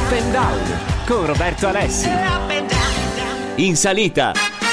Up and Down con Roberto Alessi. In salita.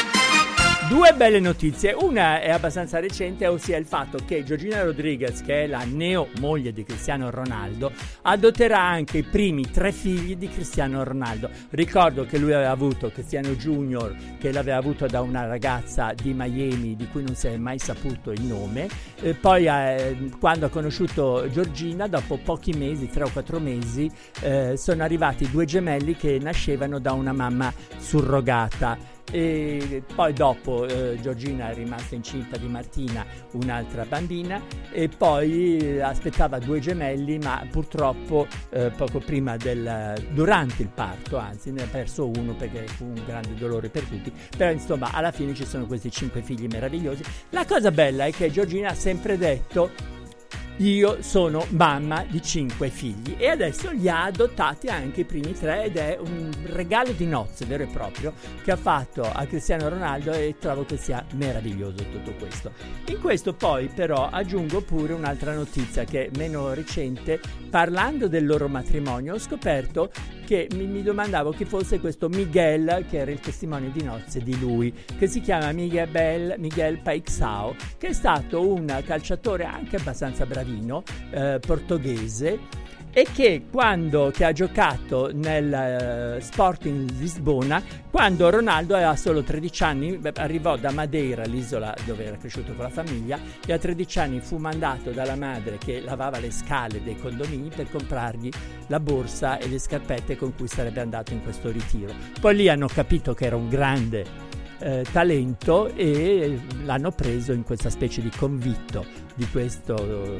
Due belle notizie, una è abbastanza recente, ossia il fatto che Georgina Rodriguez, che è la neo moglie di Cristiano Ronaldo, adotterà anche i primi 3 figli di Cristiano Ronaldo. Ricordo che lui aveva avuto Cristiano Junior, che l'aveva avuto da una ragazza di Miami di cui non si è mai saputo il nome, poi quando ha conosciuto Georgina, dopo pochi mesi, 3 o 4 mesi, sono arrivati 2 gemelli che nascevano da una mamma surrogata. E poi dopo Georgina è rimasta incinta di Martina, un'altra bambina, e poi aspettava 2 gemelli, ma purtroppo poco prima durante il parto, anzi ne ha perso uno perché fu un grande dolore per tutti, però insomma alla fine ci sono questi 5 figli meravigliosi. La cosa bella è che Georgina ha sempre detto: io sono mamma di 5 figli, e adesso li ha adottati anche i primi 3, ed è un regalo di nozze vero e proprio che ha fatto a Cristiano Ronaldo, e trovo che sia meraviglioso tutto questo. In questo poi però aggiungo pure un'altra notizia che è meno recente. Parlando del loro matrimonio, ho scoperto che mi domandavo chi fosse questo Miguel, che era il testimone di nozze di lui, che si chiama Miguel Paixão, che è stato un calciatore anche abbastanza bravino, portoghese, e che ha giocato nel Sporting Lisbona quando Ronaldo aveva solo 13 anni. Arrivò da Madeira, l'isola dove era cresciuto con la famiglia, e a 13 anni fu mandato dalla madre, che lavava le scale dei condomini, per comprargli la borsa e le scarpette con cui sarebbe andato in questo ritiro. Poi lì hanno capito che era un grande talento e l'hanno preso in questa specie di convitto di questo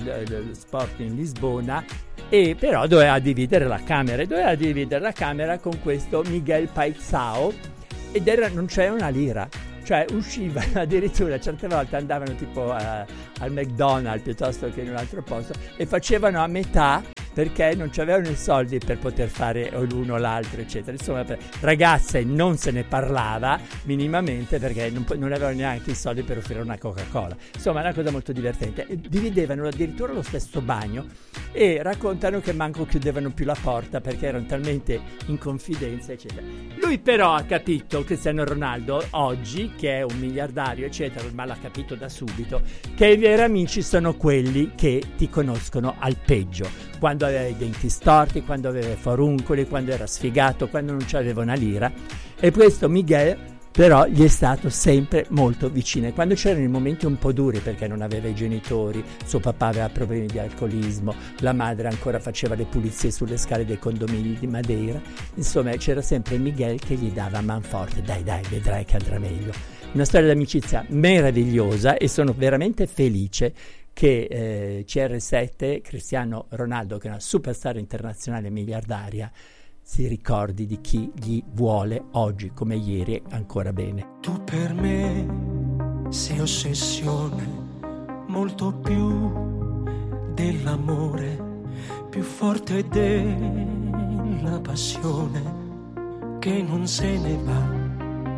sport in Lisbona, e però doveva dividere la camera con questo Miguel Paixão, ed non c'era una lira, cioè uscivano addirittura, certe volte andavano tipo al McDonald's piuttosto che in un altro posto, e facevano a metà perché non c'avevano i soldi per poter fare l'uno o l'altro, eccetera. Insomma, per ragazze non se ne parlava minimamente, perché non avevano neanche i soldi per offrire una Coca-Cola. Insomma, è una cosa molto divertente. Dividevano addirittura lo stesso bagno, e raccontano che manco chiudevano più la porta perché erano talmente in confidenza, eccetera. Lui però ha capito, Cristiano Ronaldo, oggi, che è un miliardario, eccetera, ma l'ha capito da subito, che i veri amici sono quelli che ti conoscono al peggio, quando aveva i denti storti, quando aveva i foruncoli, quando era sfigato, quando non c'aveva una lira. E questo Miguel però gli è stato sempre molto vicino, e quando c'erano i momenti un po' duri, perché non aveva i genitori, suo papà aveva problemi di alcolismo, la madre ancora faceva le pulizie sulle scale dei condomini di Madeira, insomma c'era sempre Miguel che gli dava manforte: dai, vedrai che andrà meglio. Una storia d'amicizia meravigliosa, e sono veramente felice che CR7, Cristiano Ronaldo, che è una superstar internazionale miliardaria, si ricordi di chi gli vuole oggi come ieri ancora bene. Tu per me sei ossessione, molto più dell'amore, più forte della passione che non se ne va